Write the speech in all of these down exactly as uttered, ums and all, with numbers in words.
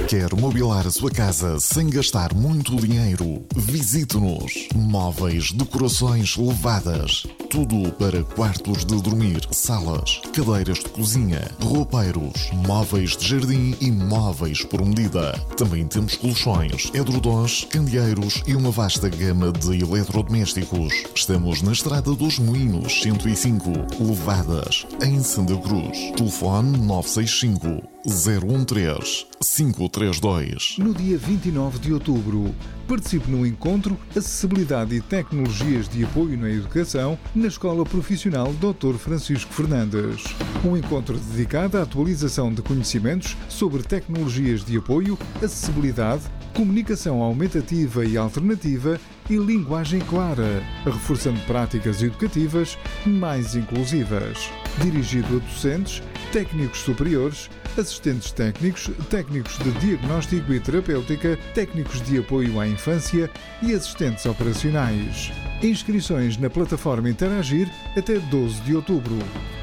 Quer mobilar a sua casa sem gastar muito dinheiro? Visite-nos. Móveis, decorações elevadas. Tudo para quartos de dormir, salas, cadeiras de cozinha, roupeiros, móveis de jardim e móveis por medida. Também temos colchões, edredons, candeeiros e uma vasta gama de eletrodomésticos. Estamos na Estrada dos Moinhos, cento e cinco, Levadas, em Santa Cruz. Telefone nove seis cinco, zero um três, cinco três dois. No dia vinte e nove de outubro, participe no encontro Acessibilidade e Tecnologias de Apoio na Educação na Escola Profissional doutor Francisco Fernandes. Um encontro dedicado à atualização de conhecimentos sobre tecnologias de apoio, acessibilidade, comunicação aumentativa e alternativa e linguagem clara, reforçando práticas educativas mais inclusivas. Dirigido a docentes, técnicos superiores, assistentes técnicos, técnicos de diagnóstico e terapêutica, técnicos de apoio à infância e assistentes operacionais. Inscrições na plataforma Interagir até doze de outubro.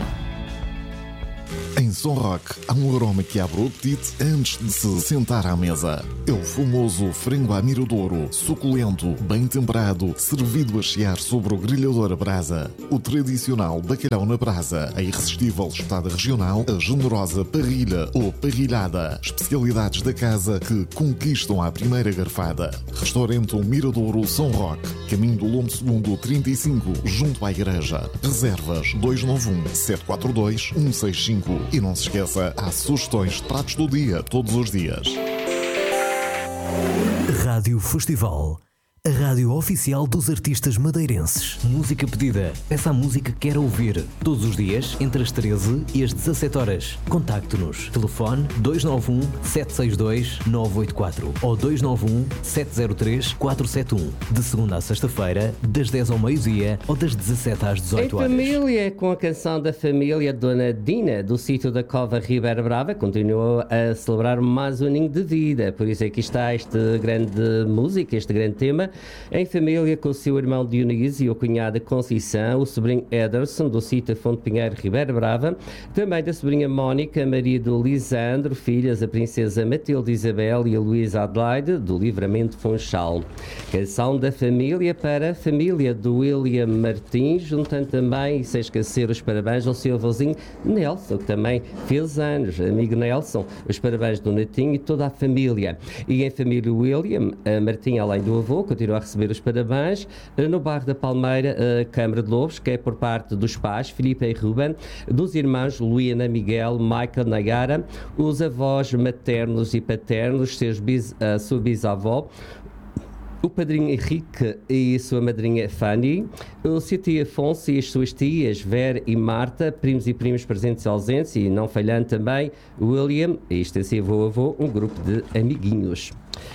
Em São Roque, há um aroma que abre o apetite antes de se sentar à mesa. É o famoso frango à miradouro, suculento, bem temperado, servido a chiar sobre o grelhador a brasa. O tradicional bacalhau na brasa, a irresistível espetada regional, a generosa parrilha ou parrilhada. Especialidades da casa que conquistam à primeira garfada. Restaurante Miradouro São Roque, caminho do Lombo Segundo trinta e cinco, junto à igreja. Reservas dois nove um, sete quatro dois, um seis cinco. E não se esqueça, há sugestões de pratos do dia, todos os dias. Rádio Festival, a rádio oficial dos artistas madeirenses. Música pedida, peça a música que quer ouvir. Todos os dias, entre as treze e as dezassete horas. Contacte-nos. Telefone dois nove um, sete seis dois, nove oito quatro ou dois nove um, sete zero três, quatro sete um. De segunda a sexta-feira, das dez ao meio-dia ou das dezassete às dezoito horas. Em família, com a canção da família Dona Dina, do sítio da Cova Ribeira Brava, continua a celebrar mais um aninho de vida. Por isso aqui está esta grande música, este grande tema. Em família, com o seu irmão Dionísio, a cunhada Conceição, o sobrinho Ederson, do sítio Fonte Pinheiro, Ribeira Brava, também da sobrinha Mónica, marido Lisandro, filhas a princesa Matilde Isabel e a Luísa Adelaide, do Livramento Funchal. Canção da família para a família do William Martins, juntando também, e sem esquecer, os parabéns ao seu avôzinho Nelson, que também fez anos. Amigo Nelson, os parabéns do netinho e toda a família. E em família William, a Martim, além do avô, continua a receber os parabéns. No bairro da Palmeira, a Câmara de Lobos, que é por parte dos pais, Filipe e Ruben, dos irmãos Luína, Miguel, Michael, Nayara, os avós maternos e paternos, seus bis, a sua bisavó, o padrinho Henrique e a sua madrinha Fanny, o seu tio Afonso e as suas tias Vera e Marta, primos e primos presentes e ausentes, e não falhando também William e extensivo avô, um grupo de amiguinhos.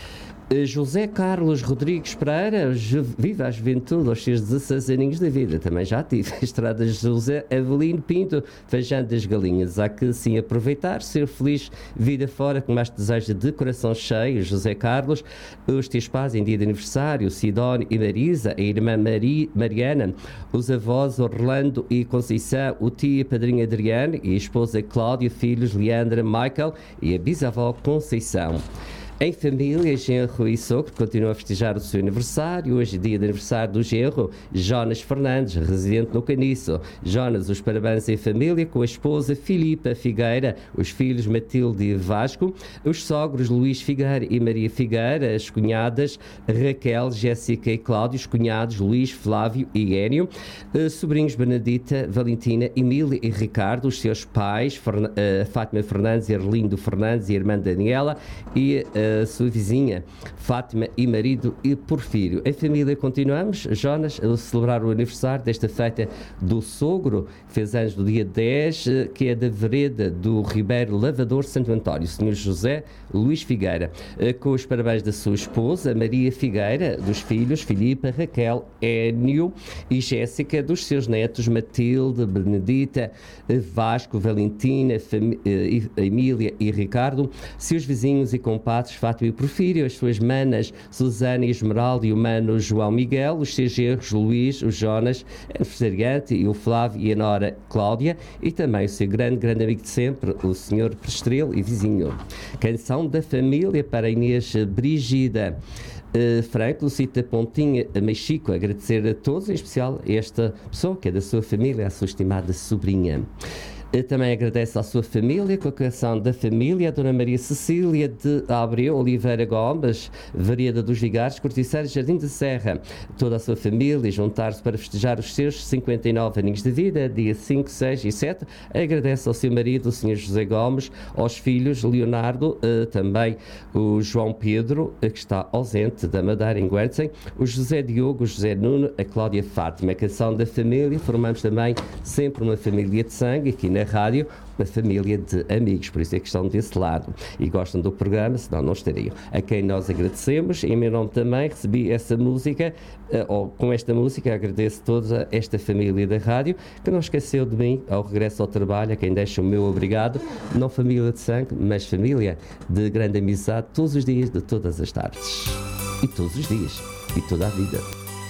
José Carlos Rodrigues Pereira, ju- viva a juventude aos seus dezesseis aninhos de vida, também já tive. Estrada José Avelino Pinto, Feijão das Galinhas. Há que sim aproveitar, ser feliz, vida fora, com mais desejo de coração cheio. José Carlos, os teus pais em dia de aniversário, Sidónio e Marisa, a irmã Mari- Mariana, os avós Orlando e Conceição, o tio e padrinho Adriano e a esposa Cláudia, filhos Leandra, Michael e a bisavó Conceição. Em família, genro e sogro continuam a festejar o seu aniversário. Hoje, dia de aniversário do genro, Jonas Fernandes, residente no Caniço. Jonas, os parabéns em família com a esposa Filipa Figueira, os filhos Matilde e Vasco, os sogros Luís Figueira e Maria Figueira, as cunhadas Raquel, Jéssica e Cláudio, os cunhados Luís, Flávio e Énio, sobrinhos Benedita, Valentina, Emília e Ricardo, os seus pais, Fern- uh, Fátima Fernandes e Arlindo Fernandes e a irmã Daniela e uh, a sua vizinha Fátima e marido e Porfírio. Em família continuamos, Jonas, a celebrar o aniversário desta feita do sogro, que fez anos do dia dez, que é da vereda do Ribeiro Lavador Santo António, senhor José Luís Figueira, com os parabéns da sua esposa Maria Figueira, dos filhos Filipa, Raquel, Énio e Jéssica, dos seus netos Matilde, Benedita, Vasco, Valentina, Fam- Emília e Ricardo, seus vizinhos e compadres Fátima e Porfírio, as suas manas Susana e Esmeralda e o mano João Miguel, os seus genros Luís, o Jonas, a aniversariante, e o Flávio e a nora Cláudia, e também o seu grande, grande amigo de sempre, o senhor Prestrelo e vizinho. Canção da família para Inês Brigida Uh, Franco, Lucita Pontinha, Mexico, agradecer a todos, em especial a esta pessoa que é da sua família, a sua estimada sobrinha. Uh, também agradece à sua família, com a canção da família, a Dona Maria Cecília de Abreu Oliveira Gomes, Variada dos Vigares, Corticeiro Jardim de Serra, toda a sua família, juntar-se para festejar os seus cinquenta e nove aninhos de vida, dia cinco, seis e sete. Agradece ao seu marido, o senhor José Gomes, aos filhos Leonardo, uh, também o João Pedro, uh, que está ausente da Madeira em Guernsey, o José Diogo, o José Nuno, a Cláudia Fátima. A canção da família, formamos também sempre uma família de sangue aqui na rádio, uma família de amigos, por isso é que estão desse lado e gostam do programa, senão não estariam. A quem nós agradecemos, em meu nome também recebi essa música, ou com esta música agradeço a toda esta família da rádio, que não esqueceu de mim ao regresso ao trabalho, a quem deixa o meu obrigado, não família de sangue, mas família de grande amizade, todos os dias, de todas as tardes, e todos os dias, e toda a vida.